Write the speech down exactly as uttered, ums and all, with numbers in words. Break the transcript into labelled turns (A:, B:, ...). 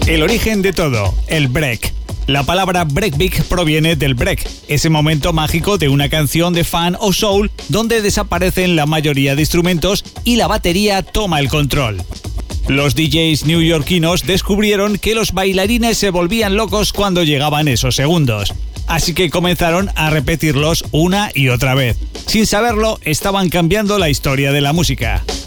A: El origen de todo, el break. La palabra breakbeat proviene del break, ese momento mágico de una canción de funk o soul donde desaparecen la mayoría de instrumentos y la batería toma el control. Los D Js neoyorquinos descubrieron que los bailarines se volvían locos cuando llegaban esos segundos, así que comenzaron a repetirlos una y otra vez. Sin saberlo, estaban cambiando la historia de la música.